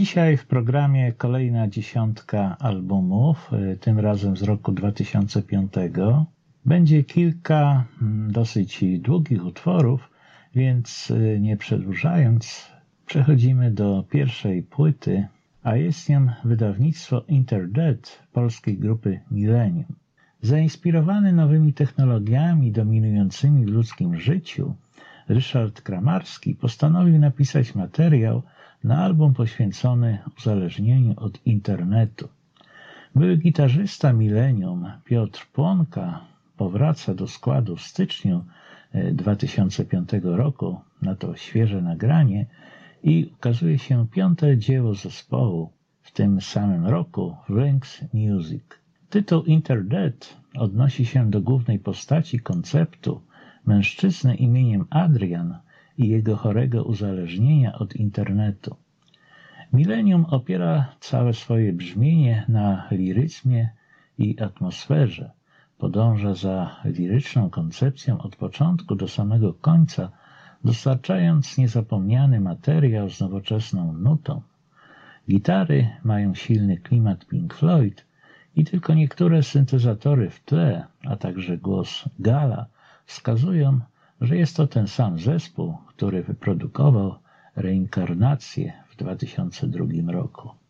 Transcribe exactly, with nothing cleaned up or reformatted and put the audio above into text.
Dzisiaj w programie kolejna dziesiątka albumów, tym razem z roku dwa tysiące piątego. Będzie kilka dosyć długich utworów, więc nie przedłużając, przechodzimy do pierwszej płyty, a jest nią wydawnictwo Interdead polskiej grupy Millennium. Zainspirowany nowymi technologiami dominującymi w ludzkim życiu, Ryszard Kramarski postanowił napisać materiał na album poświęcony uzależnieniu od internetu. Były gitarzysta Millennium Piotr Płonka powraca do składu w styczniu dwa tysiące piątego roku na to świeże nagranie i ukazuje się piąte dzieło zespołu w tym samym roku w Lynx Music. Tytuł Interdead odnosi się do głównej postaci konceptu, mężczyzny imieniem Adrian i jego chorego uzależnienia od internetu. Millennium opiera całe swoje brzmienie na liryzmie i atmosferze. Podąża za liryczną koncepcją od początku do samego końca, dostarczając niezapomniany materiał z nowoczesną nutą. Gitary mają silny klimat Pink Floyd i tylko niektóre syntezatory w tle, a także głos Gala wskazują, że jest to ten sam zespół, który wyprodukował Reinkarnację w dwa tysiące drugim roku.